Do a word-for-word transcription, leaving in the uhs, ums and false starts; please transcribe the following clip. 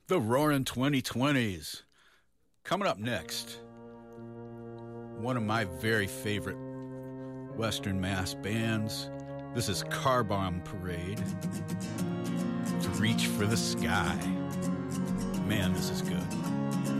The Roaring twenty twenties. Coming up next, one of my very favorite Western Mass bands. This is Car Bomb Parade. To Reach for the Sky. Man, this is good.